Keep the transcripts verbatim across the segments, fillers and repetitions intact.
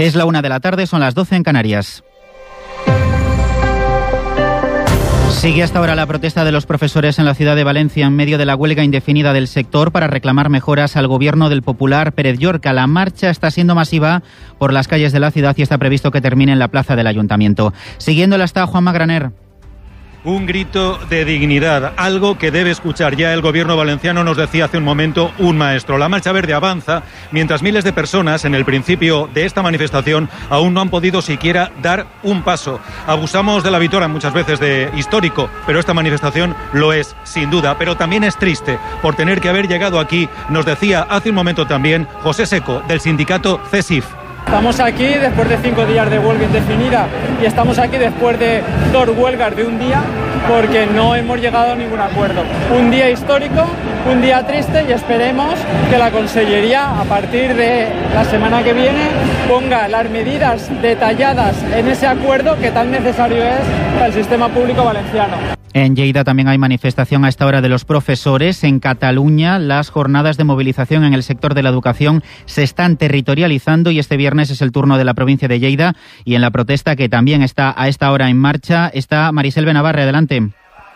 Es la una de la tarde, son las doce en Canarias. Sigue hasta ahora la protesta de los profesores en la ciudad de Valencia en medio de la huelga indefinida del sector para reclamar mejoras al gobierno del popular Pérez Llorca. La marcha está siendo masiva por las calles de la ciudad y está previsto que termine en la plaza del Ayuntamiento. Siguiéndola está Juanma Graner. Un grito de dignidad, algo que debe escuchar ya el gobierno valenciano, nos decía hace un momento un maestro. La Marcha Verde avanza mientras miles de personas en el principio de esta manifestación aún no han podido siquiera dar un paso. Abusamos de la vitola muchas veces de histórico, pero esta manifestación lo es sin duda, pero también es triste por tener que haber llegado aquí, nos decía hace un momento también José Seco del sindicato CESIF. Estamos aquí después de cinco días de huelga indefinida y estamos aquí después de dos huelgas de un día porque no hemos llegado a ningún acuerdo. Un día histórico, un día triste y esperemos que la Consellería a partir de la semana que viene ponga las medidas detalladas en ese acuerdo que tan necesario es para el sistema público valenciano. En Lleida también hay manifestación a esta hora de los profesores. En Cataluña, las jornadas de movilización en el sector de la educación se están territorializando y este viernes es el turno de la provincia de Lleida. Y en la protesta, que también está a esta hora en marcha, está Marisel Benavarre. Adelante.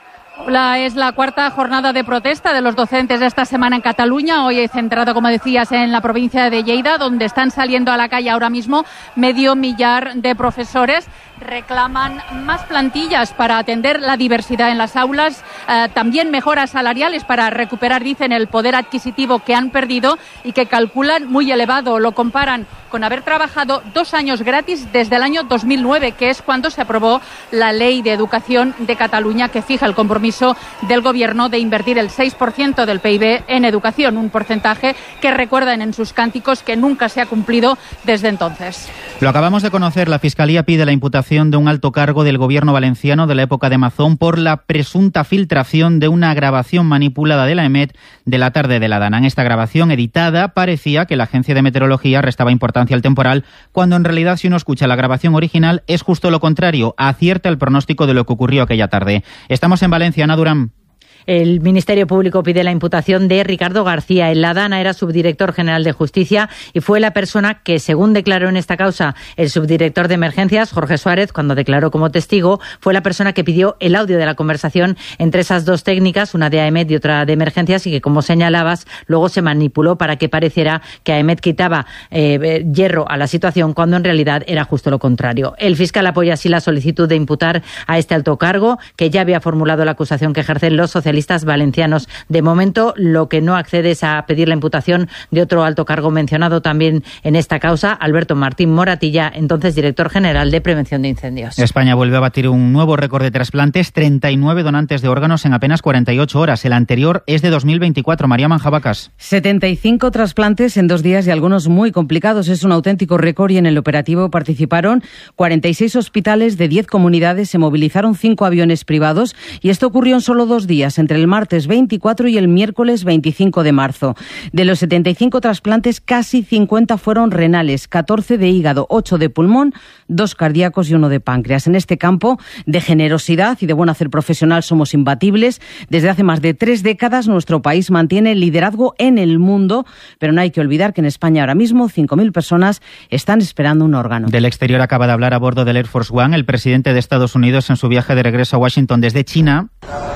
La, es la cuarta jornada de protesta de los docentes de esta semana en Cataluña. Hoy he centrado, como decías, en la provincia de Lleida, donde están saliendo a la calle ahora mismo medio millar de profesores. Reclaman más plantillas para atender la diversidad en las aulas, eh, también mejoras salariales para recuperar, dicen, el poder adquisitivo que han perdido y que calculan muy elevado. Lo comparan con haber trabajado dos años gratis desde el año dos mil nueve, que es cuando se aprobó la Ley de Educación de Cataluña, que fija el compromiso del Gobierno de invertir el seis por ciento del P I B en educación, un porcentaje que recuerdan en sus cánticos que nunca se ha cumplido desde entonces. Lo acabamos de conocer, la Fiscalía pide la imputación de un alto cargo del Gobierno valenciano de la época de Mazón por la presunta filtración de una grabación manipulada de la EMET de la tarde de la Dana. En esta grabación editada parecía que la Agencia de Meteorología restaba importancia al temporal, cuando en realidad, si uno escucha la grabación original, es justo lo contrario, acierta el pronóstico de lo que ocurrió aquella tarde. Estamos en Valencia, Ana Durán. El Ministerio Público pide la imputación de Ricardo García. En la Dana era subdirector general de Justicia y fue la persona que, según declaró en esta causa el subdirector de Emergencias, Jorge Suárez, cuando declaró como testigo, fue la persona que pidió el audio de la conversación entre esas dos técnicas, una de AEMET y otra de Emergencias, y que, como señalabas, luego se manipuló para que pareciera que AEMET quitaba eh, hierro a la situación, cuando en realidad era justo lo contrario. El fiscal apoya así la solicitud de imputar a este alto cargo, que ya había formulado la acusación que ejercen los socialistas valencianos. De momento, lo que no accede es a pedir la imputación de otro alto cargo mencionado también en esta causa, Alberto Martín Moratilla, entonces director general de Prevención de Incendios. España vuelve a batir un nuevo récord de trasplantes, treinta y nueve donantes de órganos en apenas cuarenta y ocho horas. El anterior es de dos mil veinticuatro. María Manjabacas. setenta y cinco trasplantes en dos días y algunos muy complicados. Es un auténtico récord y en el operativo participaron cuarenta y seis hospitales de diez comunidades, se movilizaron cinco aviones privados y esto ocurrió en solo dos días, entre el martes veinticuatro y el miércoles veinticinco de marzo. De los setenta y cinco trasplantes, casi cincuenta fueron renales, catorce de hígado, ocho de pulmón, dos cardíacos y uno de páncreas. En este campo de generosidad y de buen hacer profesional somos imbatibles. Desde hace más de tres décadas nuestro país mantiene el liderazgo en el mundo, pero no hay que olvidar que en España ahora mismo cinco mil personas están esperando un órgano. Del exterior acaba de hablar a bordo del Air Force One el presidente de Estados Unidos en su viaje de regreso a Washington desde China.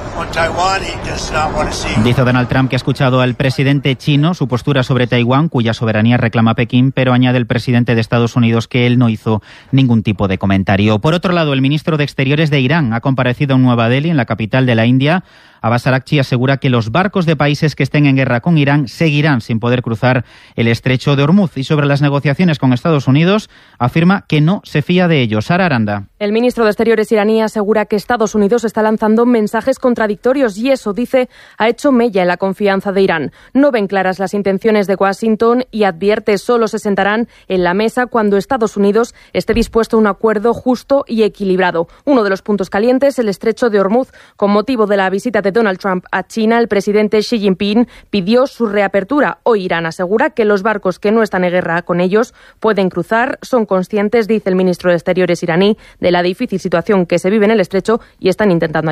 Dice Donald Trump que ha escuchado al presidente chino su postura sobre Taiwán, cuya soberanía reclama Pekín, pero añade el presidente de Estados Unidos que él no hizo ningún tipo de comentario. Por otro lado, el ministro de Exteriores de Irán ha comparecido en Nueva Delhi, en la capital de la India. Abbas Araghchi asegura que los barcos de países que estén en guerra con Irán seguirán sin poder cruzar el estrecho de Hormuz. Y sobre las negociaciones con Estados Unidos, afirma que no se fía de ellos. Sara Aranda. El ministro de Exteriores iraní asegura que Estados Unidos está lanzando mensajes contradictorios y eso, dice, ha hecho mella en la confianza de Irán. No ven claras las intenciones de Washington y advierte solo se sentarán en la mesa cuando Estados Unidos esté dispuesto a un acuerdo justo y equilibrado. Uno de los puntos calientes, el estrecho de Hormuz. Con motivo de la visita de Donald Trump a China, el presidente Xi Jinping pidió su reapertura. Hoy Irán asegura que los barcos que no están en guerra con ellos pueden cruzar. Son conscientes, dice el ministro de Exteriores iraní, de la difícil situación que se vive en el estrecho y están intentando ayudar.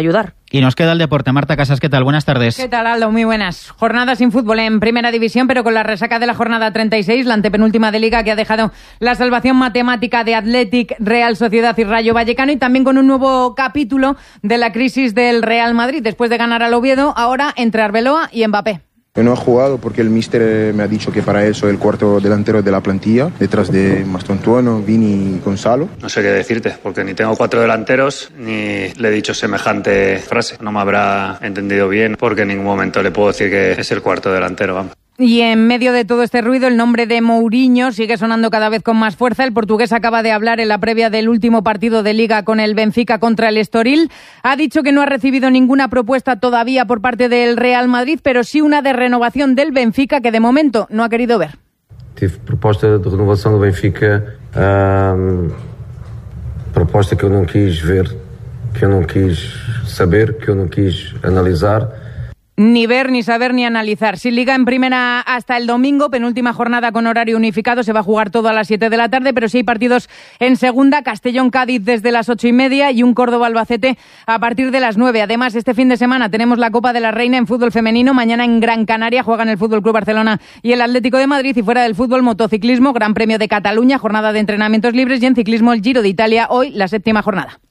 Y nos queda el deporte. Marta Casas, ¿qué tal? Buenas tardes. ¿Qué tal, Aldo? Muy buenas. Jornada sin fútbol en Primera División, pero con la resaca de la jornada treinta y seis, la antepenúltima de Liga, que ha dejado la salvación matemática de Athletic, Real Sociedad y Rayo Vallecano, y también con un nuevo capítulo de la crisis del Real Madrid. Después de ganar al Oviedo, ahora entre Arbeloa y Mbappé. Yo no he jugado porque el míster me ha dicho que para él soy el cuarto delantero de la plantilla, detrás de Mastontuono, Vini y Gonzalo. No sé qué decirte, porque ni tengo cuatro delanteros, ni le he dicho semejante frase. No me habrá entendido bien, porque en ningún momento le puedo decir que es el cuarto delantero, vamos. Y en medio de todo este ruido, el nombre de Mourinho sigue sonando cada vez con más fuerza. El portugués acaba de hablar en la previa del último partido de Liga con el Benfica contra el Estoril. Ha dicho que no ha recibido ninguna propuesta todavía por parte del Real Madrid, pero sí una de renovación del Benfica que de momento no ha querido ver. Tive proposta de renovación del Benfica, um, proposta que yo no quis ver, que yo no quis saber, que yo no quis analizar. Ni ver, ni saber, ni analizar. Sin Liga en Primera hasta el domingo, penúltima jornada con horario unificado, se va a jugar todo a las siete de la tarde, pero sí hay partidos en Segunda, Castellón-Cádiz desde las ocho y media y un Córdoba-Albacete a partir de las nueve. Además, este fin de semana tenemos la Copa de la Reina en fútbol femenino. Mañana en Gran Canaria juegan el Fútbol Club Barcelona y el Atlético de Madrid, y fuera del fútbol, motociclismo, Gran Premio de Cataluña, jornada de entrenamientos libres, y en ciclismo el Giro de Italia, hoy la séptima jornada.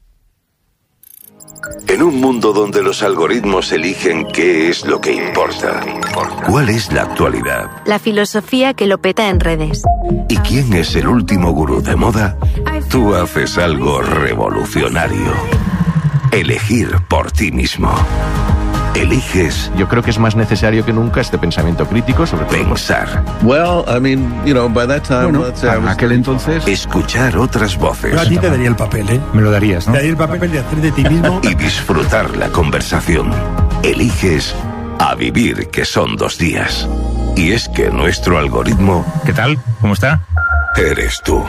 En un mundo donde los algoritmos eligen qué es lo que importa, ¿cuál es la actualidad? La filosofía que lo peta en redes. ¿Y quién es el último gurú de moda? Tú haces algo revolucionario. Elegir por ti mismo. Eliges. Yo creo que es más necesario que nunca este pensamiento crítico sobre pensar. Well, I mean, you know, by that time, bueno, en aquel entonces, escuchar otras voces. Yo a ti te daría el papel, ¿eh? Me lo darías, ¿no? Te daría el papel de hacer de ti mismo. Y disfrutar la conversación. Eliges a vivir, que son dos días. Y es que nuestro algoritmo... ¿Qué tal? ¿Cómo está? Eres tú.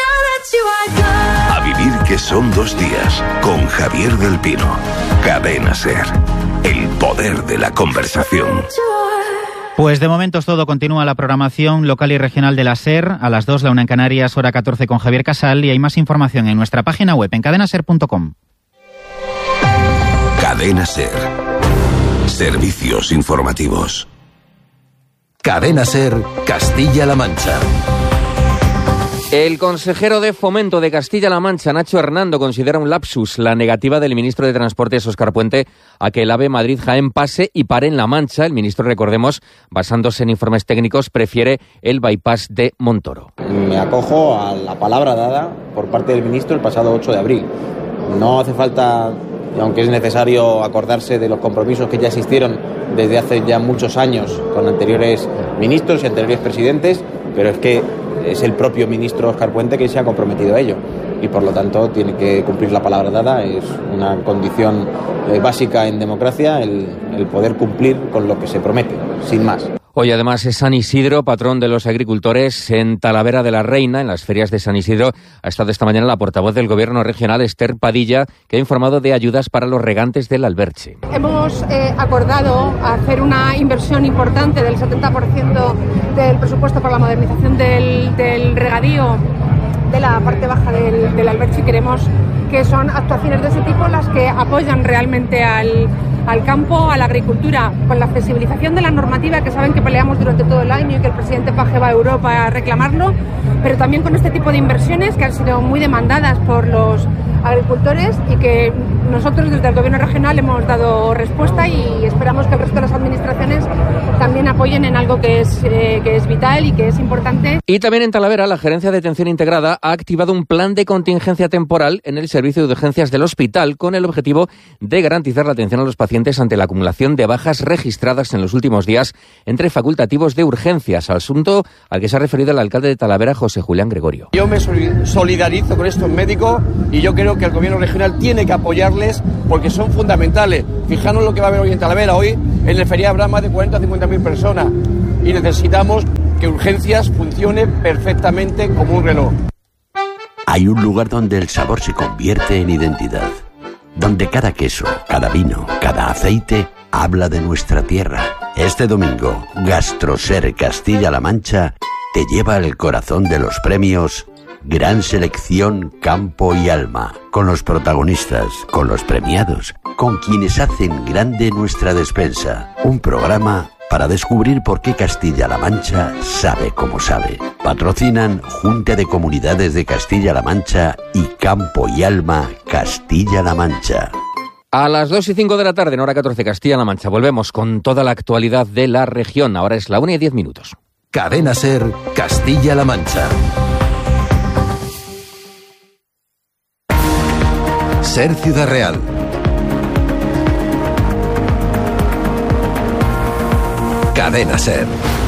A vivir, que son dos días, con Javier del Pino. Cadena SER. El poder de la conversación. Pues de momento es todo. Continúa la programación local y regional de la SER. A las dos, la una en Canarias, hora catorce con Javier Casal. Y hay más información en nuestra página web en cadena ser punto com. Cadena SER. Servicios informativos. Cadena SER, Castilla-La Mancha. El consejero de Fomento de Castilla-La Mancha, Nacho Hernando, considera un lapsus la negativa del ministro de Transportes, Óscar Puente, a que el AVE Madrid-Jaén pase y pare en La Mancha. El ministro, recordemos, basándose en informes técnicos, prefiere el bypass de Montoro. Me acojo a la palabra dada por parte del ministro el pasado ocho de abril. No hace falta, aunque es necesario acordarse de los compromisos que ya existieron desde hace ya muchos años con anteriores ministros y anteriores presidentes, pero es que es el propio ministro Óscar Puente que se ha comprometido a ello y por lo tanto tiene que cumplir la palabra dada. Es una condición eh, básica en democracia el, el poder cumplir con lo que se promete, sin más. Hoy además es San Isidro, patrón de los agricultores en Talavera de la Reina. En las ferias de San Isidro ha estado esta mañana la portavoz del Gobierno regional, Esther Padilla, que ha informado de ayudas para los regantes del Alberche. Hemos eh, acordado hacer una inversión importante del setenta por ciento del presupuesto para la modernización del, del regadío de la parte baja del, del Alberche, y queremos que son actuaciones de ese tipo las que apoyan realmente al, al campo, a la agricultura, con la flexibilización de la normativa, que saben que peleamos durante todo el año y que el presidente Paje va a Europa a reclamarlo, pero también con este tipo de inversiones que han sido muy demandadas por los agricultores y que nosotros desde el Gobierno regional hemos dado respuesta, y esperamos que el resto de las administraciones también apoyen en algo que es, eh, que es vital y que es importante. Y también en Talavera, la Gerencia de Atención Integrada ha activado un plan de contingencia temporal en el servicio de urgencias del hospital con el objetivo de garantizar la atención a los pacientes ante la acumulación de bajas registradas en los últimos días entre facultativos de urgencias, asunto al que se ha referido el alcalde de Talavera, José Julián Gregorio. Yo me solidarizo con estos médicos y yo creo que el Gobierno regional tiene que apoyarles porque son fundamentales. Fijaros lo que va a haber hoy en Talavera. Hoy en el feriado habrá más de cuarenta a cincuenta mil personas y necesitamos que urgencias funcione perfectamente como un reloj. Hay un lugar donde el sabor se convierte en identidad, donde cada queso, cada vino, cada aceite habla de nuestra tierra. Este domingo, GastroSer Castilla-La Mancha te lleva al corazón de los premios Gran selección, campo y alma, con los protagonistas, con los premiados, con quienes hacen grande nuestra despensa. Un programa para descubrir por qué Castilla-La Mancha sabe como sabe. Patrocinan Junta de Comunidades de Castilla-La Mancha y Campo y Alma Castilla-La Mancha. A las dos y cinco de la tarde, en hora catorce, Castilla-La Mancha. Volvemos con toda la actualidad de la región. Ahora es la una y diez minutos. Cadena SER, Castilla-La Mancha. SER Ciudad Real. Cadena SER.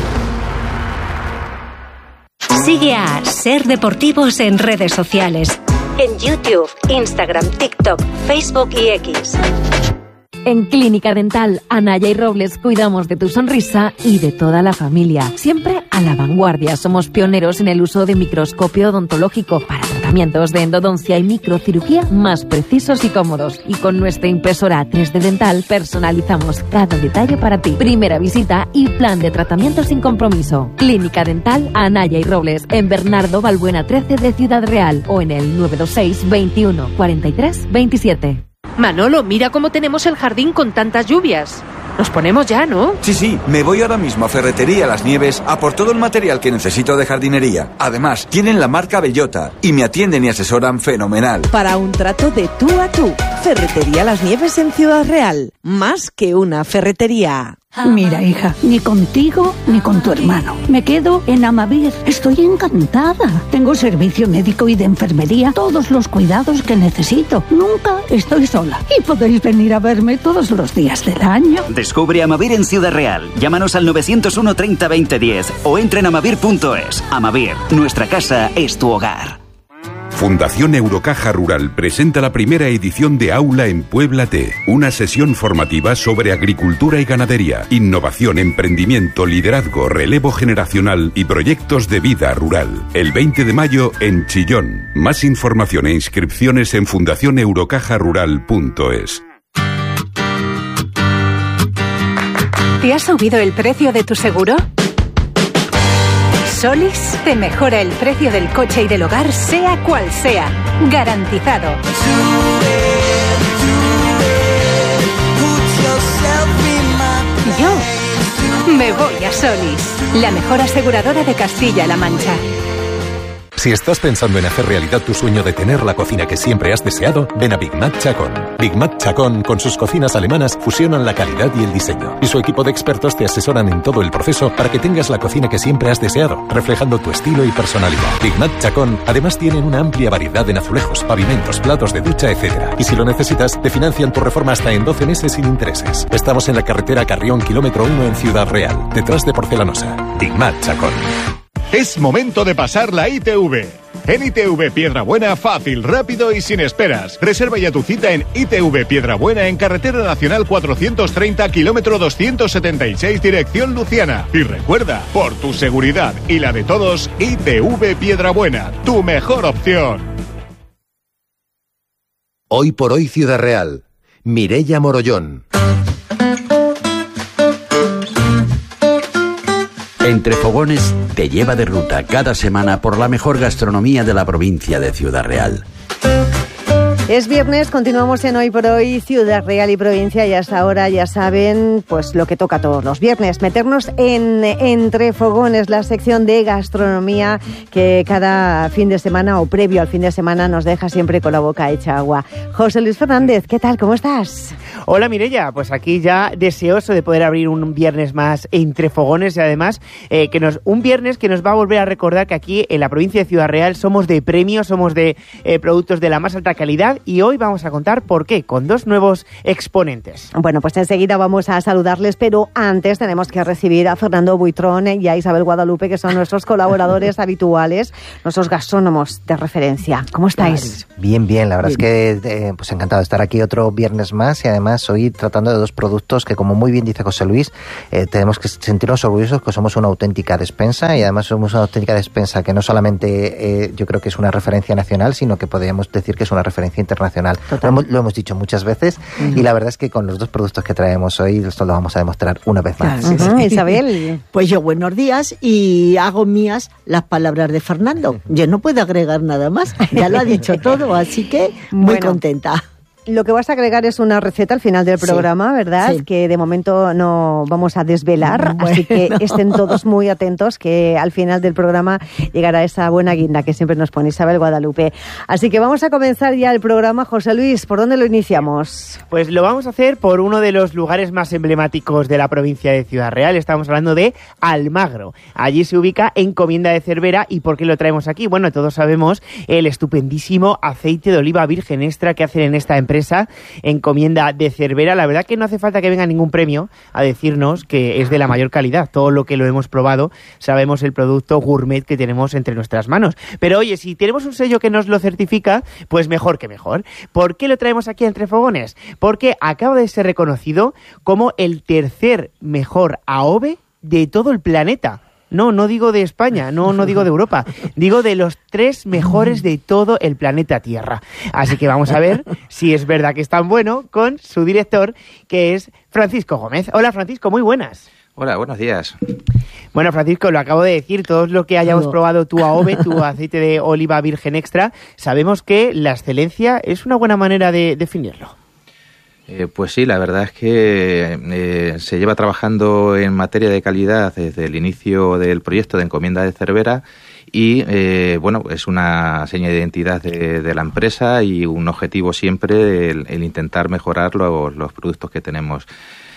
Sigue a SER Deportivos en redes sociales. En YouTube, Instagram, TikTok, Facebook y X. En Clínica Dental Anaya y Robles cuidamos de tu sonrisa y de toda la familia. Siempre a la vanguardia. Somos pioneros en el uso de microscopio odontológico para tratamientos de endodoncia y microcirugía más precisos y cómodos. Y con nuestra impresora tres D Dental personalizamos cada detalle para ti. Primera visita y plan de tratamiento sin compromiso. Clínica Dental Anaya y Robles en Bernardo Balbuena trece de Ciudad Real o en el nueve dos seis, veintiuno, cuarenta y tres, veintisiete. Manolo, mira cómo tenemos el jardín con tantas lluvias. Nos ponemos ya, ¿no? Sí, sí, me voy ahora mismo a Ferretería Las Nieves a por todo el material que necesito de jardinería. Además, tienen la marca Bellota y me atienden y asesoran fenomenal. Para un trato de tú a tú, Ferretería Las Nieves en Ciudad Real. Más que una ferretería. Mira, hija, ni contigo ni con tu hermano. Me quedo en Amavir. Estoy encantada. Tengo servicio médico y de enfermería, todos los cuidados que necesito. Nunca estoy sola. Y podéis venir a verme todos los días del año. Descubre Amavir en Ciudad Real. Llámanos al novecientos uno, treinta, veinte, diez o entra en amavir punto es. Amavir, nuestra casa es tu hogar. Fundación Eurocaja Rural presenta la primera edición de Aula en Puebla T, una sesión formativa sobre agricultura y ganadería, innovación, emprendimiento, liderazgo, relevo generacional y proyectos de vida rural. El veinte de mayo en Chillón. Más información e inscripciones en fundación eurocaja rural punto es. ¿Te ha subido el precio de tu seguro? Solis te mejora el precio del coche y del hogar, sea cual sea. Garantizado. Yo me voy a Solis, la mejor aseguradora de Castilla-La Mancha. Si estás pensando en hacer realidad tu sueño de tener la cocina que siempre has deseado, ven a Big Mac Chacón. Big Mac Chacón, con sus cocinas alemanas, fusionan la calidad y el diseño. Y su equipo de expertos te asesoran en todo el proceso para que tengas la cocina que siempre has deseado, reflejando tu estilo y personalidad. Big Mac Chacón, además, tienen una amplia variedad en azulejos, pavimentos, platos de ducha, etcétera. Y si lo necesitas, te financian tu reforma hasta en doce meses sin intereses. Estamos en la carretera Carrión, kilómetro uno en Ciudad Real, detrás de Porcelanosa. Big Mac Chacón. Es momento de pasar la I T V. En I T V Piedrabuena, fácil, rápido y sin esperas. Reserva ya tu cita en I T V Piedrabuena en Carretera Nacional cuatrocientos treinta, kilómetro doscientos setenta y seis, dirección Luciana. Y recuerda, por tu seguridad y la de todos, I T V Piedrabuena, tu mejor opción. Hoy por hoy Ciudad Real. Mireia Morollón. Entre Fogones te lleva de ruta cada semana por la mejor gastronomía de la provincia de Ciudad Real. Es viernes, continuamos en Hoy por Hoy, Ciudad Real y provincia, y hasta ahora ya saben pues lo que toca todos los viernes, meternos en Entre Fogones, la sección de gastronomía que cada fin de semana o previo al fin de semana nos deja siempre con la boca hecha agua. José Luis Fernández, ¿qué tal? ¿Cómo estás? Hola Mireia, pues aquí ya deseoso de poder abrir un viernes más Entre Fogones y además eh, que nos un viernes que nos va a volver a recordar que aquí en la provincia de Ciudad Real somos de premios, somos de eh, productos de la más alta calidad. Y hoy vamos a contar por qué, con dos nuevos exponentes. Bueno, pues enseguida vamos a saludarles, pero antes tenemos que recibir a Fernando Buitrón y a Isabel Guadalupe, que son nuestros colaboradores habituales, nuestros gastrónomos de referencia. ¿Cómo estáis? Bien, bien, la verdad bien. es que eh, pues encantado de estar aquí otro viernes más y además hoy tratando de dos productos que, como muy bien dice José Luis, eh, tenemos que sentirnos orgullosos que somos una auténtica despensa y además somos una auténtica despensa que no solamente eh, yo creo que es una referencia nacional, sino que podríamos decir que es una referencia internacional. Lo hemos, lo hemos dicho muchas veces uh-huh. y la verdad es que con los dos productos que traemos hoy esto lo vamos a demostrar una vez más. Claro, sí, sí. Isabel. Pues yo buenos días y hago mías las palabras de Fernando. Yo no puedo agregar nada más, ya lo ha dicho todo, así que muy bueno. contenta. Lo que vas a agregar es una receta al final del programa, sí, ¿verdad? Sí. Que de momento no vamos a desvelar, bueno. así que estén todos muy atentos, que al final del programa llegará esa buena guinda que siempre nos pone Isabel Guadalupe. Así que vamos a comenzar ya el programa. José Luis, ¿por dónde lo iniciamos? Pues lo vamos a hacer por uno de los lugares más emblemáticos de la provincia de Ciudad Real. Estamos hablando de Almagro. Allí se ubica Encomienda de Cervera. ¿Y por qué lo traemos aquí? Bueno, todos sabemos el estupendísimo aceite de oliva virgen extra que hacen en esta empresa. Encomienda de Cervera. La verdad que no hace falta que venga ningún premio a decirnos que es de la mayor calidad. Todo lo que lo hemos probado sabemos el producto gourmet que tenemos entre nuestras manos. Pero oye, si tenemos un sello que nos lo certifica, pues mejor que mejor. ¿Por qué lo traemos aquí a Entre Fogones? Porque acaba de ser reconocido como el tercer mejor A O V E de todo el planeta. No, no digo de España, no, no digo de Europa, digo de los tres mejores de todo el planeta Tierra. Así que vamos a ver si es verdad que es tan bueno con su director, que es Francisco Gómez. Hola Francisco, muy buenas. Hola, buenos días. Bueno, Francisco, lo acabo de decir, todos los que hayamos probado tu A O V E, tu aceite de oliva virgen extra, sabemos que la excelencia es una buena manera de definirlo. Eh, pues sí, la verdad es que eh, se lleva trabajando en materia de calidad desde el inicio del proyecto de Encomienda de Cervera y, eh, bueno, es una seña de identidad de, de la empresa y un objetivo siempre el, el intentar mejorar los, los productos que tenemos.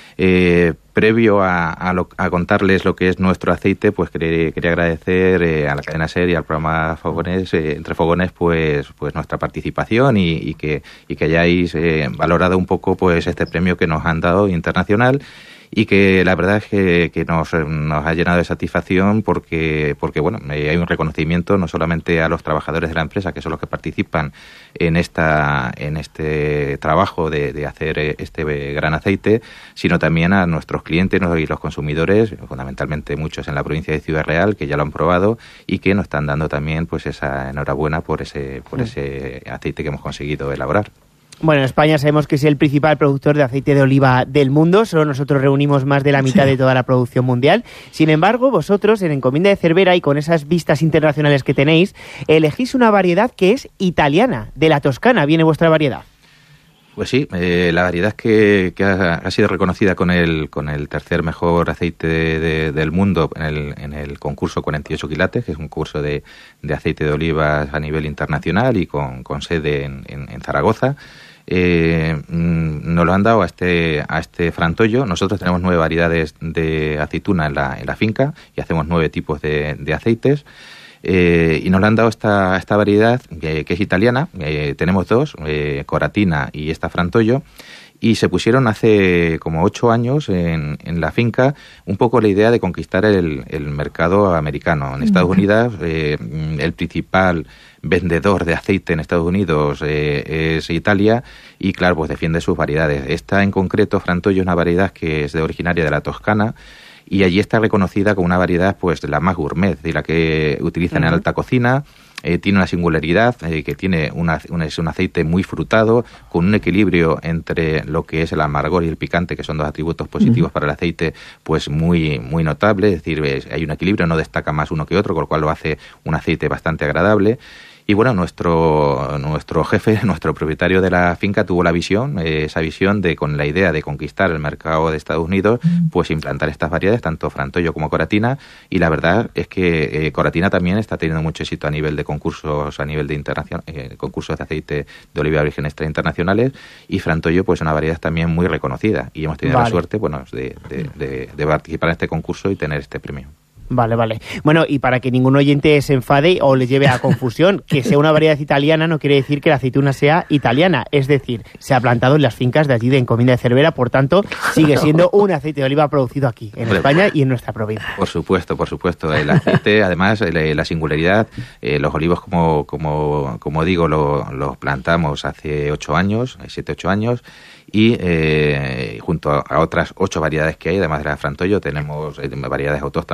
Eh, previo a, a, lo, a contarles lo que es nuestro aceite, pues quería, quería agradecer eh, a la cadena SER y al programa Fogones, eh, Entre Fogones, pues, pues nuestra participación y, y que y que hayáis eh, valorado un poco pues este premio que nos han dado internacional. Y que la verdad es que, que nos, nos ha llenado de satisfacción porque, porque bueno, hay un reconocimiento no solamente a los trabajadores de la empresa, que son los que participan en esta en este trabajo de, de hacer este gran aceite, sino también a nuestros clientes y los consumidores, fundamentalmente muchos en la provincia de Ciudad Real, que ya lo han probado y que nos están dando también pues esa enhorabuena por ese, por ese aceite que hemos conseguido elaborar. Bueno, en España sabemos que es el principal productor de aceite de oliva del mundo. Solo nosotros reunimos más de la mitad sí. de toda la producción mundial. Sin embargo, vosotros en Encomienda de Cervera y con esas vistas internacionales que tenéis, elegís una variedad que es italiana, de la Toscana. ¿Viene vuestra variedad? Pues sí, eh, la variedad que, que ha, ha sido reconocida con el con el tercer mejor aceite de, de, del mundo en el, en el concurso cuarenta y ocho quilates, que es un concurso de, de aceite de olivas a nivel internacional y con, con sede en, en, en Zaragoza. Eh, nos lo han dado a este a este frantollo. Nosotros tenemos nueve variedades de aceituna en la, en la finca y hacemos nueve tipos de, de aceites. Eh, y nos le han dado esta, esta variedad eh, que es italiana. Eh, tenemos dos, eh, Coratina y esta Frantollo, y se pusieron hace como ocho años en, en la finca un poco la idea de conquistar el, el mercado americano. En Estados Unidos eh, el principal vendedor de aceite en Estados Unidos eh, es Italia y claro, pues defiende sus variedades. Esta en concreto, Frantollo, es una variedad que es de originaria de la Toscana, y allí está reconocida como una variedad pues de la más gourmet, de la que utilizan uh-huh. en alta cocina. Eh, tiene una singularidad eh, que tiene una, una, es un aceite muy frutado, con un equilibrio entre lo que es el amargor y el picante, que son dos atributos positivos uh-huh. para el aceite, pues muy muy notable. Es decir, es, hay un equilibrio, no destaca más uno que otro, con lo cual lo hace un aceite bastante agradable. Y bueno, nuestro nuestro jefe, nuestro propietario de la finca tuvo la visión, eh, esa visión de, con la idea de conquistar el mercado de Estados Unidos, pues implantar estas variedades, tanto Frantollo como Coratina, y la verdad es que eh, Coratina también está teniendo mucho éxito a nivel de concursos, a nivel de internacional, eh, concursos de aceite de oliva virgen extra internacionales, y Frantollo pues una variedad también muy reconocida, y hemos tenido vale. la suerte, bueno, de, de, de, de participar en este concurso y tener este premio. Vale, vale. Bueno, y para que ningún oyente se enfade o le lleve a confusión, que sea una variedad italiana no quiere decir que la aceituna sea italiana. Es decir, se ha plantado en las fincas de allí de Encomienda de Cervera, por tanto, sigue siendo un aceite de oliva producido aquí, en España y en nuestra provincia. Por supuesto, por supuesto. El aceite, además, la singularidad, eh, los olivos, como, como, como digo, los lo plantamos hace ocho años, siete, ocho años, y eh, junto a otras ocho variedades que hay, además de la Frantollo, tenemos variedades autóctonas, por supuesto,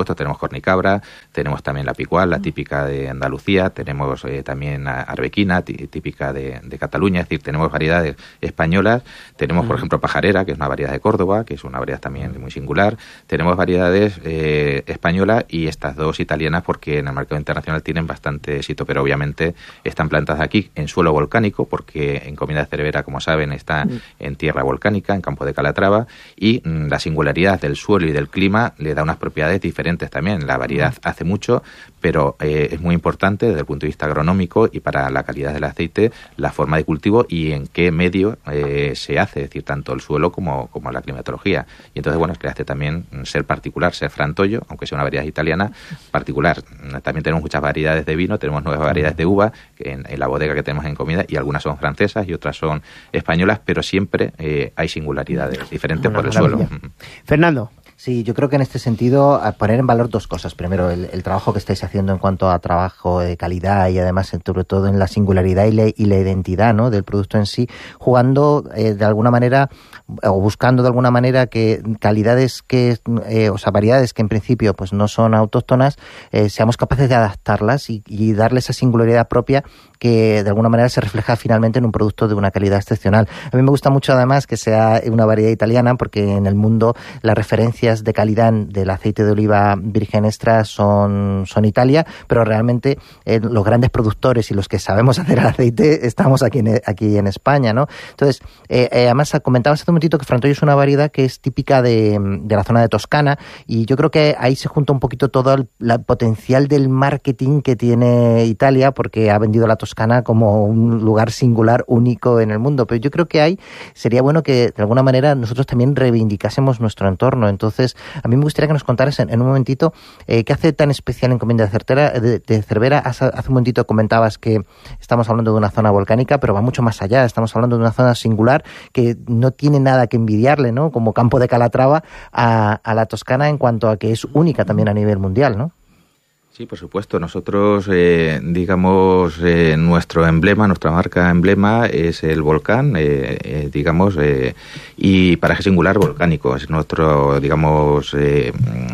supuesto, tenemos cornicabra, tenemos también la picual, la típica de Andalucía, tenemos eh, también arbequina, típica de, de Cataluña, es decir, tenemos variedades españolas, tenemos, por ejemplo, pajarera, que es una variedad de Córdoba, que es una variedad también muy singular, tenemos variedades eh, españolas y estas dos italianas, porque en el mercado internacional tienen bastante éxito, pero obviamente están plantadas aquí en suelo volcánico, porque Encomienda de Cervera, como saben, está en tierra volcánica, en Campo de Calatrava, y mmm, la singularidad del suelo y del clima le da unas propiedades diferentes también. La variedad hace mucho, pero eh, es muy importante desde el punto de vista agronómico y para la calidad del aceite, la forma de cultivo y en qué medio eh, se hace, es decir, tanto el suelo como, como la climatología. Y entonces, bueno, le hace también ser particular, ser Frantollo, aunque sea una variedad italiana, particular. También tenemos muchas variedades de vino, tenemos nuevas variedades de uva en, en la bodega que tenemos en Comida, y algunas son francesas y otras son españolas, pero siempre eh, hay singularidades diferentes por el suelo. Fernando. Sí, yo creo que en este sentido a poner en valor dos cosas. Primero, el, el trabajo que estáis haciendo en cuanto a trabajo de calidad y además sobre todo en la singularidad y, le, y la identidad, ¿no?, del producto en sí, jugando eh, de alguna manera o buscando de alguna manera que calidades que, eh, o sea, variedades que en principio pues no son autóctonas, eh, seamos capaces de adaptarlas y, y darle esa singularidad propia que de alguna manera se refleja finalmente en un producto de una calidad excepcional. A mí me gusta mucho además que sea una variedad italiana, porque en el mundo las referencias de calidad del aceite de oliva virgen extra son, son Italia, pero realmente eh, los grandes productores y los que sabemos hacer el aceite estamos aquí en, aquí en España, ¿no? Entonces, eh, eh, además comentabas hace un momentito que Frantollo es una variedad que es típica de, de la zona de Toscana, y yo creo que ahí se junta un poquito todo el la potencial del marketing que tiene Italia, porque ha vendido la Toscana como un lugar singular, único en el mundo. Pero yo creo que ahí sería bueno que de alguna manera nosotros también reivindicásemos nuestro entorno. Entonces, a mí me gustaría que nos contaras en, en un momentito eh, qué hace tan especial Encomienda de, Certera, de, de Cervera. Hace, hace un momentito comentabas que estamos hablando de una zona volcánica, pero va mucho más allá. Estamos hablando de una zona singular que no tiene nada que envidiarle, ¿no?, como Campo de Calatrava a, a la Toscana, en cuanto a que es única también a nivel mundial, ¿no? Sí, por supuesto. Nosotros, eh, digamos, eh, nuestro emblema, nuestra marca emblema es el volcán, eh, eh, digamos, eh, y paraje singular volcánico. Es nuestro, digamos, eh,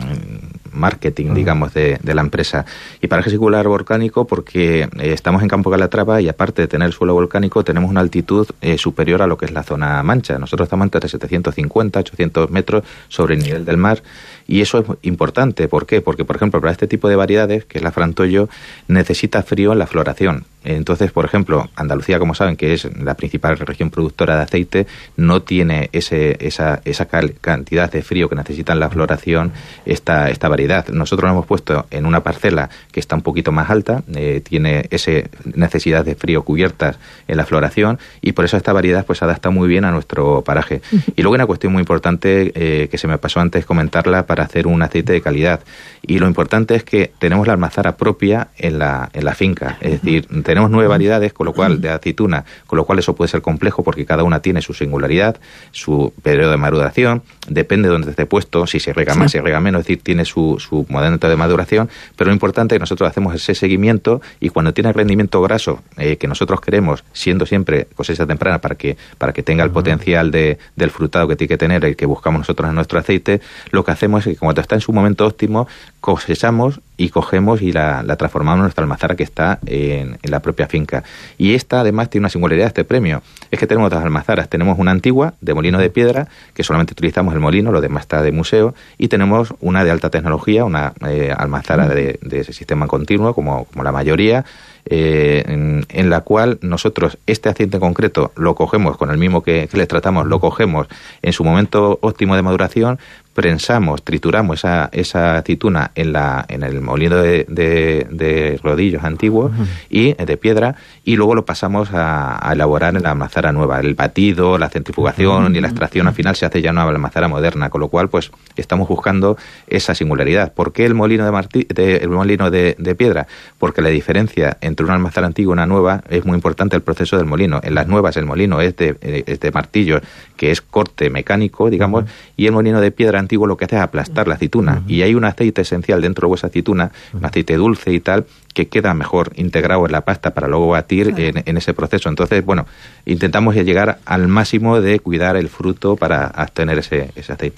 marketing, digamos, de, de la empresa. Y paraje singular volcánico porque eh, estamos en Campo de Calatrava y aparte de tener suelo volcánico, tenemos una altitud eh, superior a lo que es la zona mancha. Nosotros estamos entre setecientos cincuenta, ochocientos metros sobre el nivel del mar. Y eso es importante. ¿Por qué? Porque, por ejemplo, para este tipo de variedades, que es la Frantollo, necesita frío en la floración. Entonces, por ejemplo, Andalucía, como saben, que es la principal región productora de aceite, no tiene ese, esa, esa cantidad de frío que necesita en la floración esta, esta variedad. Nosotros lo hemos puesto en una parcela que está un poquito más alta, eh, tiene esa necesidad de frío cubiertas en la floración, y por eso esta variedad pues se adapta muy bien a nuestro paraje. Y luego una cuestión muy importante eh, que se me pasó antes comentarla para hacer un aceite de calidad. Y lo importante es que tenemos la almazara propia en la, en la finca. Es decir, tenemos nueve variedades, con lo cual, de aceituna, con lo cual eso puede ser complejo porque cada una tiene su singularidad, su periodo de maduración, depende de dónde esté puesto, si se riega más, si se riega menos, es decir, tiene su, su momento de maduración, pero lo importante es que nosotros hacemos ese seguimiento y cuando tiene rendimiento graso eh, que nosotros queremos, siendo siempre cosecha temprana para que, para que tenga el potencial de, del frutado que tiene que tener y que buscamos nosotros en nuestro aceite, lo que hacemos es que cuando está en su momento óptimo, cosechamos y cogemos y la, la transformamos en nuestra almazara que está en, en la propia finca. Y esta además tiene una singularidad, este premio, es que tenemos dos almazaras. Tenemos una antigua de molino de piedra, que solamente utilizamos el molino, lo demás está de museo, y tenemos una de alta tecnología, una eh, almazara de, de ese sistema continuo, como, como la mayoría, eh, en, en la cual nosotros este aceite en concreto lo cogemos con el mismo que, que les tratamos, lo cogemos en su momento óptimo de maduración, prensamos, trituramos esa, esa aceituna en, la, en el molino de, de, de rodillos antiguos uh-huh. y de piedra, y luego lo pasamos a, a elaborar en la almazara nueva. El batido, la centrifugación uh-huh. y la extracción al final se hace ya en una almazara moderna, con lo cual pues estamos buscando esa singularidad. ¿Por qué el molino de, marti- de, el molino de, de piedra? Porque la diferencia entre una almazara antigua y una nueva es muy importante el proceso del molino. En las nuevas el molino es de, es de martillo, que es corte mecánico, digamos, uh-huh. y el molino de piedra antiguo lo que hace es aplastar la aceituna, uh-huh. y hay un aceite esencial dentro de esa aceituna, uh-huh. un aceite dulce y tal, que queda mejor integrado en la pasta para luego batir uh-huh. en, en ese proceso. Entonces, bueno, intentamos llegar al máximo de cuidar el fruto para obtener ese, ese aceite.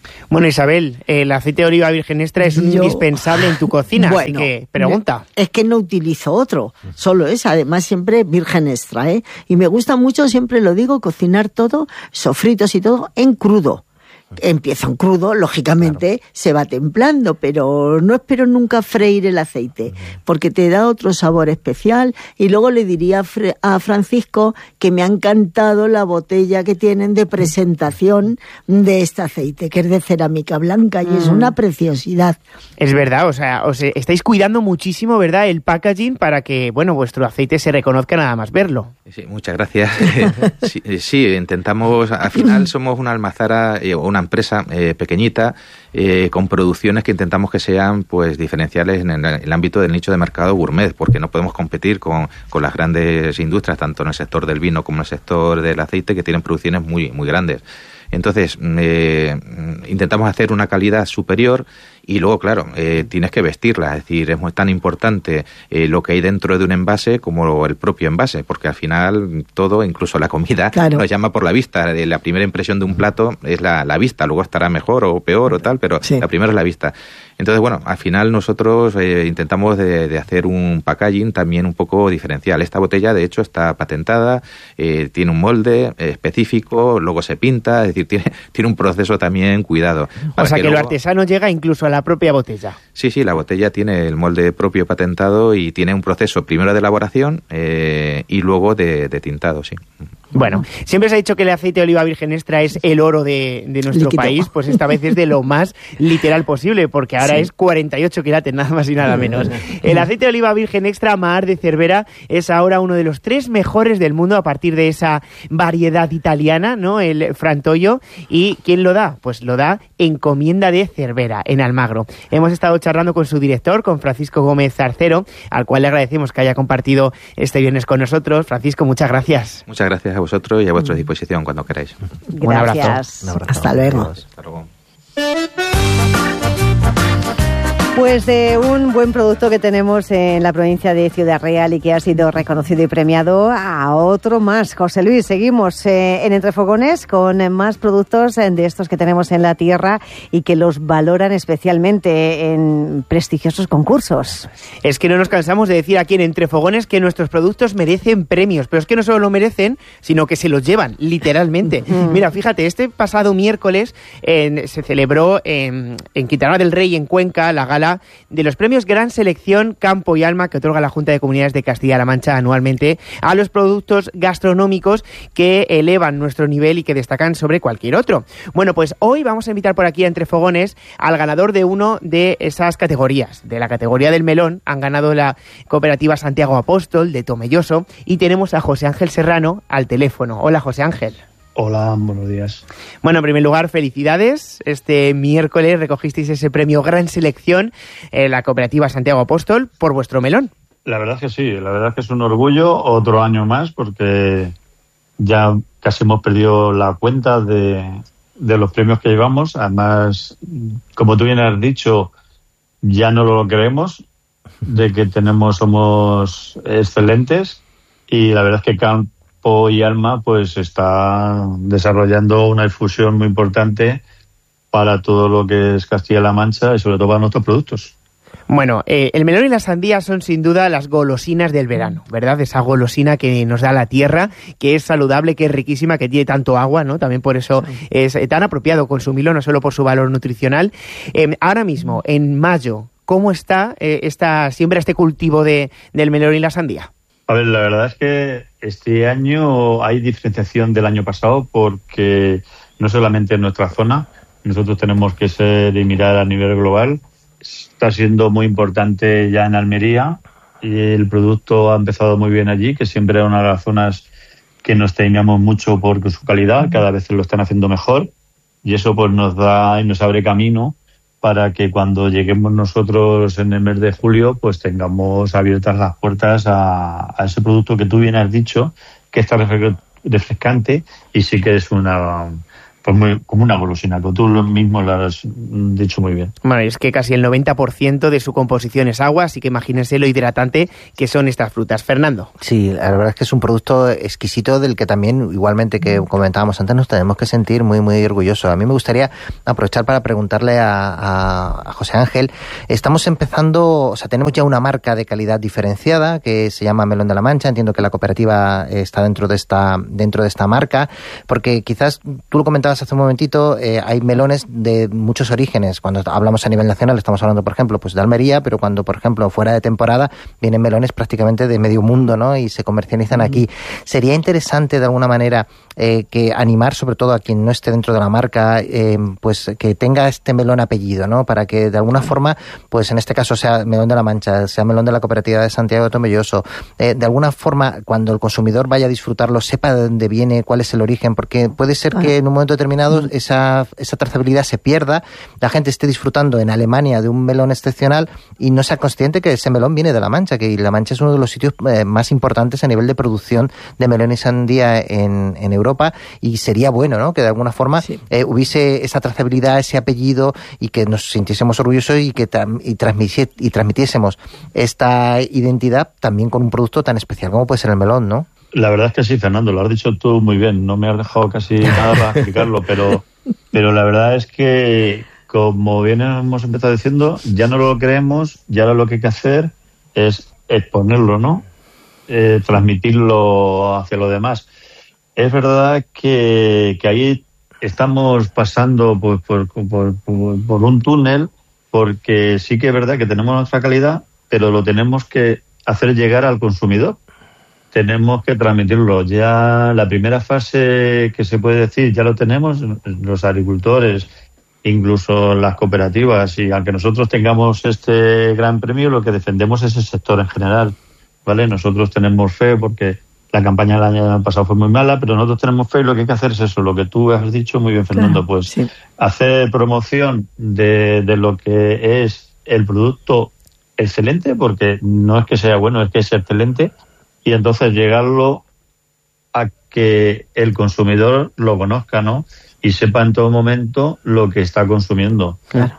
Bueno, Isabel, el aceite de oliva virgen extra es un Yo... indispensable en tu cocina, bueno, así que pregunta. Es que no utilizo otro, solo es, además siempre virgen extra, ¿eh? Y me gusta mucho, siempre lo digo, cocinar todo, sofritos y todo, en crudo. Empieza en crudo, lógicamente claro. se va templando, pero no espero nunca freír el aceite, porque te da otro sabor especial. Y luego le diría a Francisco que me ha encantado la botella que tienen de presentación de este aceite, que es de cerámica blanca y mm. es una preciosidad. Es verdad, o sea, os estáis cuidando muchísimo, ¿verdad?, el packaging para que, bueno, vuestro aceite se reconozca nada más verlo. Sí, muchas gracias. sí, sí, intentamos, al final somos una almazara o una empresa eh, pequeñita eh, con producciones que intentamos que sean pues diferenciales en el, el ámbito del nicho de mercado gourmet, porque no podemos competir con, con las grandes industrias, tanto en el sector del vino como en el sector del aceite, que tienen producciones muy, muy grandes. Entonces, eh, intentamos hacer una calidad superior y luego, claro, eh, tienes que vestirla. Es decir, es muy tan importante eh, lo que hay dentro de un envase como el propio envase, porque al final todo, incluso la comida, claro. nos llama por la vista. La primera impresión de un plato es la, la vista, luego estará mejor o peor o tal, pero sí. la primera es la vista. Entonces, bueno, al final nosotros eh, intentamos de, de hacer un packaging también un poco diferencial. Esta botella, de hecho, está patentada, eh, tiene un molde eh, específico, luego se pinta, es decir, tiene, tiene un proceso también cuidado. O sea, que, que luego... lo artesano llega incluso a la propia botella. Sí, sí, la botella tiene el molde propio patentado y tiene un proceso primero de elaboración eh, y luego de, de tintado, sí. Bueno, siempre se ha dicho que el aceite de oliva virgen extra es el oro de, de nuestro Líquido. país, pues esta vez es de lo más literal posible, porque ahora sí. es cuarenta y ocho quilates, nada más y nada menos. El aceite de oliva virgen extra Mar de Cervera es ahora uno de los tres mejores del mundo a partir de esa variedad italiana, ¿no? El Frantoio. ¿Y quién lo da? Pues lo da Encomienda de Cervera, en Almagro. Hemos estado charlando con su director, con Francisco Gómez Zarcero, al cual le agradecemos que haya compartido este viernes con nosotros. Francisco, muchas gracias. Muchas gracias a vosotros y a vuestra disposición cuando queráis. Gracias. Un abrazo. Un abrazo. Hasta luego. Hasta luego. Pues de un buen producto que tenemos en la provincia de Ciudad Real y que ha sido reconocido y premiado a otro más. José Luis, seguimos eh, en Entre Fogones con más productos de estos que tenemos en la tierra y que los valoran especialmente en prestigiosos concursos. Es que no nos cansamos de decir aquí en Entre Fogones que nuestros productos merecen premios, pero es que no solo lo merecen, sino que se los llevan, literalmente. Mira, fíjate, este pasado miércoles eh, se celebró en, en Quintana del Rey, en Cuenca, la gala de los premios Gran Selección Campo y Alma que otorga la Junta de Comunidades de Castilla-La Mancha anualmente a los productos gastronómicos que elevan nuestro nivel y que destacan sobre cualquier otro. Bueno, pues hoy vamos a invitar por aquí a Entre Fogones al ganador de uno de esas categorías. De la categoría del melón han ganado la cooperativa Santiago Apóstol de Tomelloso y tenemos a José Ángel Serrano al teléfono. Hola, José Ángel. Hola, buenos días. Bueno, en primer lugar, felicidades. Este miércoles recogisteis ese premio Gran Selección en la cooperativa Santiago Apóstol por vuestro melón. La verdad es que sí, la verdad es que es un orgullo, otro año más, porque ya casi hemos perdido la cuenta de, de los premios que llevamos. Además, como tú bien has dicho, ya no lo creemos, de que tenemos, somos excelentes, y la verdad es que Campo y Alma pues está desarrollando una difusión muy importante para todo lo que es Castilla-La Mancha y sobre todo para nuestros productos. Bueno, eh, el melón y la sandía son sin duda las golosinas del verano, ¿verdad? Esa golosina que nos da la tierra, que es saludable, que es riquísima, que tiene tanto agua, ¿no? También por eso sí. es eh, tan apropiado consumirlo, no solo por su valor nutricional. Eh, ahora mismo, en mayo, ¿cómo está eh, esta siembra, este cultivo de, del melón y la sandía? A ver, la verdad es que este año hay diferenciación del año pasado porque no solamente en nuestra zona, nosotros tenemos que ser y mirar a nivel global. Está siendo muy importante ya en Almería y el producto ha empezado muy bien allí, que siempre era una de las zonas que nos temíamos mucho por su calidad, cada vez lo están haciendo mejor y eso pues nos da y nos abre camino para que cuando lleguemos nosotros en el mes de julio, pues tengamos abiertas las puertas a, a ese producto que tú bien has dicho, que está refrescante y sí que es una pues muy, como una golosina, que tú lo mismo lo has dicho muy bien. Bueno, es que casi el noventa por ciento de su composición es agua, así que imagínense lo hidratante que son estas frutas. Fernando. Sí, la verdad es que es un producto exquisito del que también, igualmente que comentábamos antes, nos tenemos que sentir muy, muy orgullosos. A mí me gustaría aprovechar para preguntarle a, a, a José Ángel. Estamos empezando, o sea, tenemos ya una marca de calidad diferenciada que se llama Melón de la Mancha. Entiendo que la cooperativa está dentro de esta, dentro de esta marca, porque quizás tú lo comentabas hace un momentito, eh, hay melones de muchos orígenes. Cuando hablamos a nivel nacional estamos hablando, por ejemplo, pues de Almería, pero cuando, por ejemplo, fuera de temporada vienen melones prácticamente de medio mundo, ¿no? Y se comercializan uh-huh. aquí. Sería interesante, de alguna manera, eh, que animar, sobre todo a quien no esté dentro de la marca, eh, pues que tenga este melón apellido, ¿no? Para que, de alguna forma, pues en este caso sea Melón de la Mancha, sea Melón de la Cooperativa de Santiago de Tomelloso, eh, de alguna forma, cuando el consumidor vaya a disfrutarlo, sepa de dónde viene, cuál es el origen, porque puede ser que en un momento determinado esa, esa trazabilidad se pierda, la gente esté disfrutando en Alemania de un melón excepcional y no sea consciente que ese melón viene de La Mancha, que La Mancha es uno de los sitios eh, más importantes a nivel de producción de melón y sandía en, en Europa, y sería bueno, ¿no?, que de alguna forma sí. eh, hubiese esa trazabilidad, ese apellido, y que nos sintiésemos orgullosos y que tra- y, transmisi- y transmitiésemos esta identidad también con un producto tan especial como puede ser el melón, ¿no? La verdad es que sí, Fernando, lo has dicho tú muy bien. No me has dejado casi nada para explicarlo, pero, pero la verdad es que, como bien hemos empezado diciendo, ya no lo creemos, ya lo que hay que hacer es exponerlo, ¿no? Eh, transmitirlo hacia los demás. Es verdad que, que ahí estamos pasando pues, por, por, por, por un túnel, porque sí que es verdad que tenemos nuestra calidad, pero lo tenemos que hacer llegar al consumidor. Tenemos que transmitirlo. Ya la primera fase que se puede decir, ya lo tenemos, los agricultores, incluso las cooperativas, y aunque nosotros tengamos este gran premio, lo que defendemos es el sector en general, ¿vale? Nosotros tenemos fe porque la campaña del año pasado fue muy mala, pero nosotros tenemos fe y lo que hay que hacer es eso, lo que tú has dicho muy bien, Fernando, claro, pues sí. hacer promoción de, de lo que es el producto excelente, porque no es que sea bueno, es que es excelente, y entonces llegarlo a que el consumidor lo conozca, ¿no? Y sepa en todo momento lo que está consumiendo. Claro.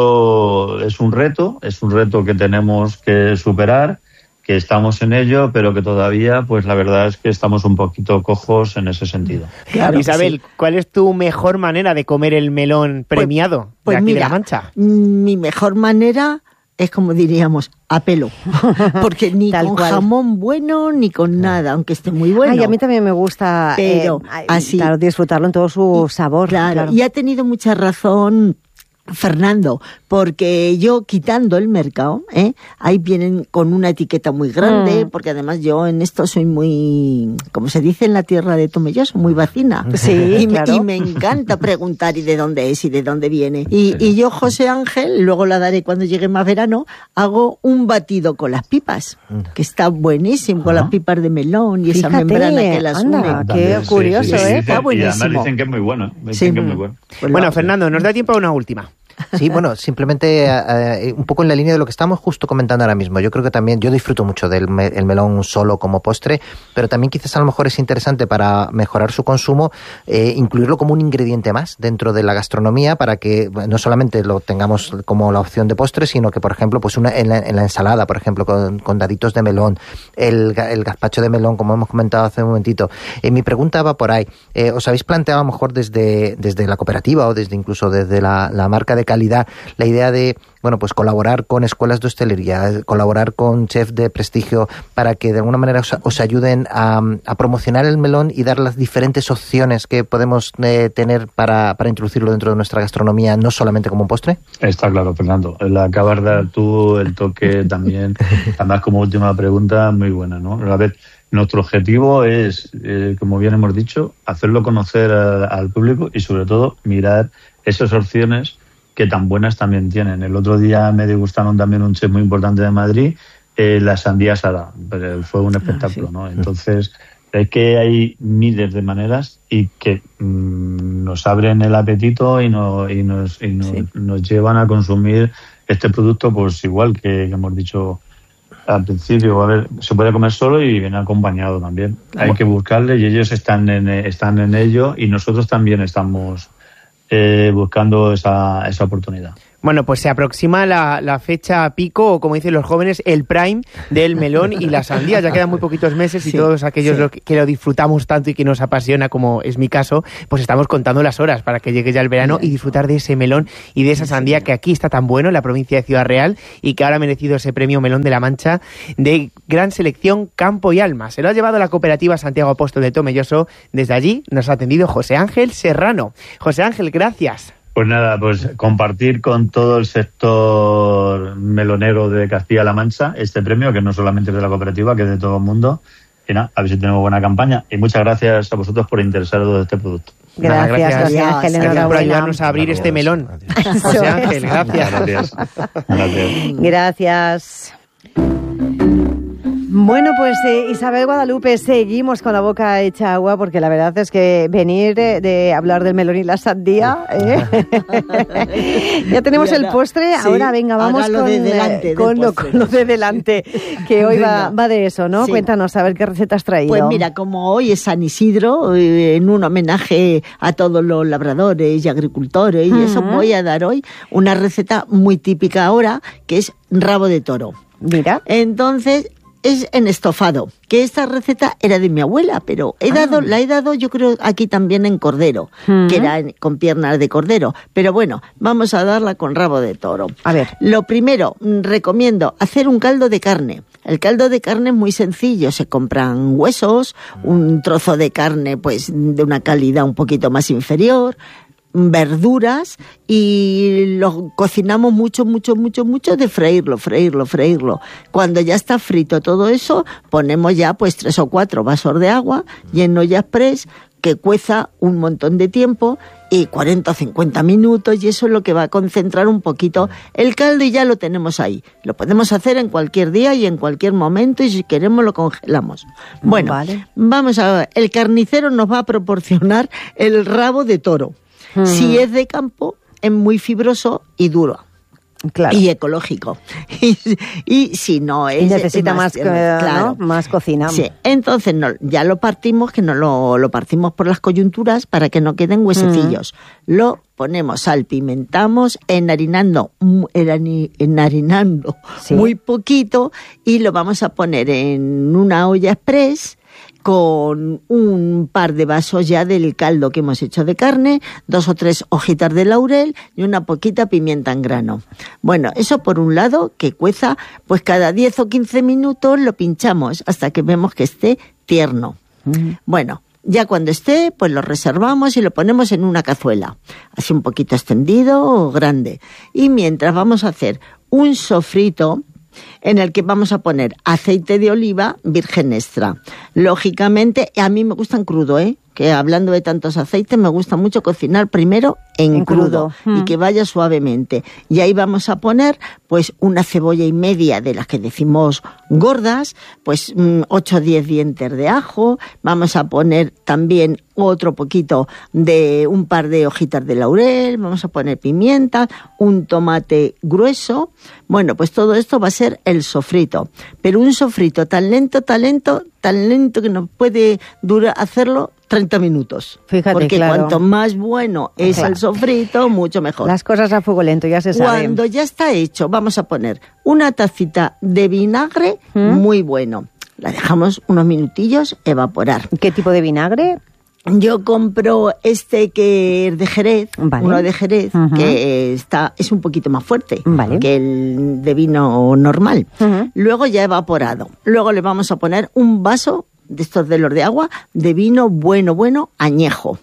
Eso es un reto, es un reto que tenemos que superar, que estamos en ello, pero que todavía, pues la verdad es que estamos un poquito cojos en ese sentido. Claro, Isabel, sí. ¿Cuál es tu mejor manera de comer el melón premiado pues, pues de aquí mira, de La Mancha? Mi mejor manera es, como diríamos, a pelo. Porque ni Tal con cual. jamón bueno, ni con nada, aunque esté muy bueno. Ay, a mí también me gusta pero eh, así, claro, disfrutarlo en todo su sabor. Claro, claro. Y ha tenido mucha razón Fernando, porque yo quitando el mercado, ¿eh? ahí vienen con una etiqueta muy grande, mm. porque además yo en esto soy muy, como se dice en la tierra de Tomelloso, muy vacina. Sí, y, claro. me, y me encanta preguntar y de dónde es y de dónde viene. Y, y yo, José Ángel, luego la daré cuando llegue más verano, hago un batido con las pipas, que está buenísimo, con uh-huh. las pipas de melón y Fíjate, esa membrana que las anda, une. Qué sí, curioso, sí, sí, ¿eh? Dicen, Está buenísimo. Y además dicen que es muy bueno. Dicen sí. que es muy bueno. Pues bueno, Fernando, nos da tiempo a una última. Sí, bueno, simplemente eh, un poco en la línea de lo que estamos justo comentando ahora mismo. Yo creo que también, yo disfruto mucho del me, el melón solo como postre, pero también quizás a lo mejor es interesante para mejorar su consumo, eh, incluirlo como un ingrediente más dentro de la gastronomía para que no solamente lo tengamos como la opción de postre, sino que, por ejemplo, pues una en la, en la ensalada, por ejemplo, con, con daditos de melón, el, el gazpacho de melón, como hemos comentado hace un momentito. Eh, mi pregunta va por ahí. Eh, ¿Os habéis planteado a lo mejor desde, desde la cooperativa o desde incluso desde la, la marca de calidad la idea de, bueno, pues colaborar con escuelas de hostelería, colaborar con chefs de prestigio para que de alguna manera os, os ayuden a, a promocionar el melón y dar las diferentes opciones que podemos eh, tener para, para introducirlo dentro de nuestra gastronomía, no solamente como un postre? Está claro, Fernando. Le acabas de dar tú el toque también, además como última pregunta, muy buena, ¿no? A ver, nuestro objetivo es, eh, como bien hemos dicho, hacerlo conocer a, al público y sobre todo mirar esas opciones que tan buenas también tienen. El otro día me degustaron también un chef muy importante de Madrid, eh, la sandía asada. Fue un espectáculo, ¿no? Entonces, es que hay miles de maneras y que mmm, nos abren el apetito y, no, y, nos, y nos, sí. nos llevan a consumir este producto, pues igual que, que hemos dicho al principio, a ver, se puede comer solo y viene acompañado también. Hay que buscarle y ellos están en, están en ello y nosotros también estamos eh, buscando esa, esa oportunidad. Bueno, pues se aproxima la, la fecha pico, o como dicen los jóvenes, el prime del melón y la sandía. Ya quedan muy poquitos meses y sí, todos aquellos sí. lo que, que lo disfrutamos tanto y que nos apasiona, como es mi caso, pues estamos contando las horas para que llegue ya el verano y disfrutar de ese melón y de esa sandía que aquí está tan bueno en la provincia de Ciudad Real y que ahora ha merecido ese premio Melón de la Mancha de gran selección Campo y Alma. Se lo ha llevado la cooperativa Santiago Apóstol de Tomelloso. Desde allí nos ha atendido José Ángel Serrano. José Ángel, gracias. Pues nada, pues compartir con todo el sector melonero de Castilla-La Mancha este premio, que no solamente es de la cooperativa, que es de todo el mundo. Y nada, a ver si tenemos buena campaña. Y muchas gracias a vosotros por interesaros de este producto. Gracias, nada, gracias José Ángel. Gracias por ayudarnos a abrir gracias. este melón. Gracias. José Ángel, gracias. Gracias. Gracias. Gracias. Bueno, pues eh, Isabel Guadalupe, seguimos con la boca hecha agua porque la verdad es que venir de, de hablar del melón y la sandía, ¿eh? Ya tenemos el postre, sí, ahora venga, vamos con, de delante, con, lo, con lo de delante, que hoy va, va de eso, ¿no? Sí. Cuéntanos, a ver qué receta has traído. Pues mira, como hoy es San Isidro, eh, en un homenaje a todos los labradores y agricultores y uh-huh. eso, voy a dar hoy una receta muy típica ahora, que es rabo de toro. Mira. Entonces, es en estofado, que esta receta era de mi abuela, pero he dado, ah. la he dado yo creo aquí también en cordero, uh-huh. que era en, con piernas de cordero, pero bueno, vamos a darla con rabo de toro. A ver. Lo primero, recomiendo hacer un caldo de carne. El caldo de carne es muy sencillo, se compran huesos, un trozo de carne pues de una calidad un poquito más inferior, verduras y lo cocinamos mucho, mucho, mucho, mucho de freírlo, freírlo, freírlo. Cuando ya está frito todo eso, ponemos ya pues tres o cuatro vasos de agua lleno ya express que cueza un montón de tiempo y cuarenta o cincuenta minutos y eso es lo que va a concentrar un poquito el caldo y ya lo tenemos ahí. Lo podemos hacer en cualquier día y en cualquier momento y si queremos lo congelamos. Bueno, vale. Vamos a ver, el carnicero nos va a proporcionar el rabo de toro. Hmm. Si es de campo, es muy fibroso y duro. Claro. Y ecológico. Y, y si no es... Y necesita más, más, claro, ¿no? más cocina. Sí. Entonces no, ya lo partimos, que no lo, lo partimos por las coyunturas para que no queden huesecillos. Mm. Lo ponemos, salpimentamos, enharinando, enharinando sí. muy poquito y lo vamos a poner en una olla express con un par de vasos ya del caldo que hemos hecho de carne, dos o tres hojitas de laurel y una poquita pimienta en grano. Bueno, eso por un lado, que cueza, pues cada diez o quince minutos lo pinchamos hasta que vemos que esté tierno. Mm. Bueno, ya cuando esté, pues lo reservamos y lo ponemos en una cazuela, así un poquito extendido o grande. Y mientras vamos a hacer un sofrito en el que vamos a poner aceite de oliva virgen extra. Lógicamente, a mí me gustan crudo, ¿eh? Que hablando de tantos aceites, me gusta mucho cocinar primero en, en crudo, crudo. Mm. y que vaya suavemente. Y ahí vamos a poner, pues, una cebolla y media de las que decimos gordas, pues, ocho o diez dientes de ajo. Vamos a poner también otro poquito de un par de hojitas de laurel. Vamos a poner pimienta, un tomate grueso. Bueno, pues todo esto va a ser el sofrito. Pero un sofrito tan lento, tan lento, tan lento que no puede durar hacerlo treinta minutos. Fíjate, porque claro. cuanto más bueno es claro. el sofrito, mucho mejor. Las cosas a fuego lento, ya se sabe. Cuando ya está hecho, vamos a poner una tacita de vinagre ¿Mm? muy bueno. La dejamos unos minutillos evaporar. ¿Qué tipo de vinagre? Yo compro este que es de Jerez, vale. uno de Jerez, uh-huh. que está es un poquito más fuerte vale. que el de vino normal. Uh-huh. Luego ya evaporado. Luego le vamos a poner un vaso de estos de los de agua, de vino bueno, bueno, añejo.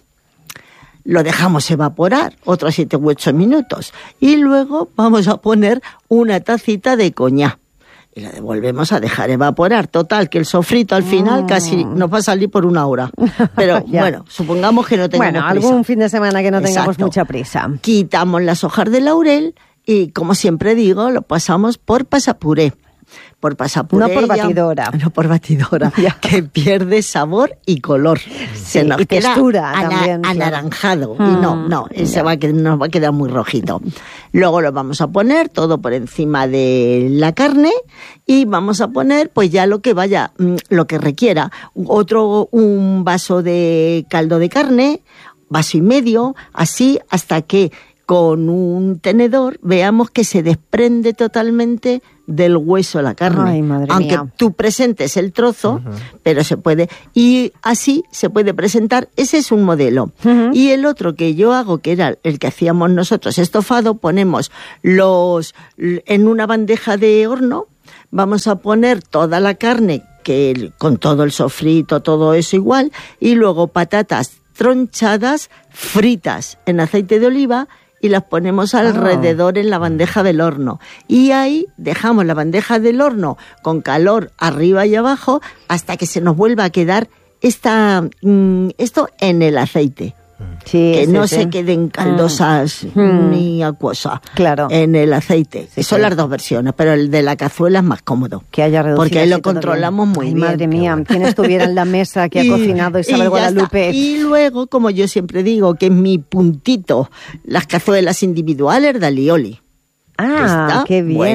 Lo dejamos evaporar otros siete u ocho minutos. Y luego vamos a poner una tacita de coñac. Y la devolvemos a dejar evaporar. Total, que el sofrito al final mm. casi nos va a salir por una hora. Pero bueno, supongamos que no tengamos bueno, prisa. algún fin de semana que no tengamos Exacto. mucha prisa. Quitamos las hojas de laurel y, como siempre digo, lo pasamos por pasapuré. por pasar por no ella. por batidora. No por batidora, que pierde sabor y color. Sí, se nos y queda textura ana- también. Claro. anaranjado. Mm, Y no, no, se va a quedar, nos va a quedar muy rojito. Luego lo vamos a poner todo por encima de la carne y vamos a poner pues ya lo que vaya, lo que requiera. Otro, un vaso de caldo de carne, vaso y medio, así hasta que con un tenedor veamos que se desprende totalmente del hueso la carne. Ay, madre Aunque mía. tú presentes el trozo, uh-huh. pero se puede, y así se puede presentar, ese es un modelo. Uh-huh. Y el otro que yo hago, que era el que hacíamos nosotros, estofado, ponemos los en una bandeja de horno, vamos a poner toda la carne, que con todo el sofrito, todo eso igual, y luego patatas tronchadas, fritas en aceite de oliva, y las ponemos alrededor oh. en la bandeja del horno. Y ahí dejamos la bandeja del horno con calor arriba y abajo hasta que se nos vuelva a quedar esta, mm, esto en el aceite. Sí, que sí, no sí. se queden caldosas mm. ni acuosas claro. en el aceite. Sí, Son sí. las dos versiones, pero el de la cazuela es más cómodo. Que haya reducido. Porque ahí lo así todo controlamos bien. muy Ay, bien. Madre mía, ¿quién estuviera en la mesa que ha Y- cocinado y Isabel ya Guadalupe? está. Y luego, como yo siempre digo, que es mi puntito, las cazuelas individuales de alioli. Ah, Está qué bien.